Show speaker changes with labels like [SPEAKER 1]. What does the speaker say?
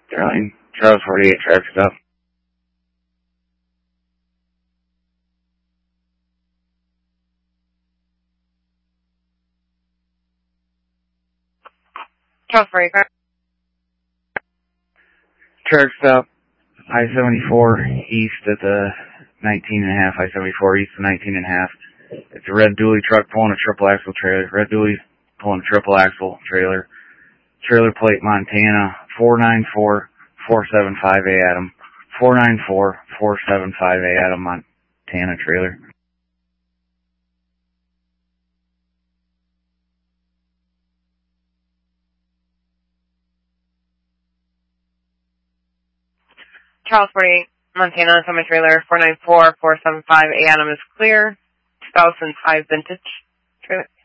[SPEAKER 1] Sterling, Charles 48, traffic stop.
[SPEAKER 2] Charles 48.
[SPEAKER 1] Traffic stop, I-74 east at the 19.5, I-74 east of 19.5. It's a red dually truck pulling a triple axle trailer. Red dually pulling a triple axle trailer. Trailer plate Montana 494475A Adam. 494475A Adam Montana trailer.
[SPEAKER 2] Charles 48, Montana, semi-trailer, 494475 A Adam is clear. 2005 vintage trailer.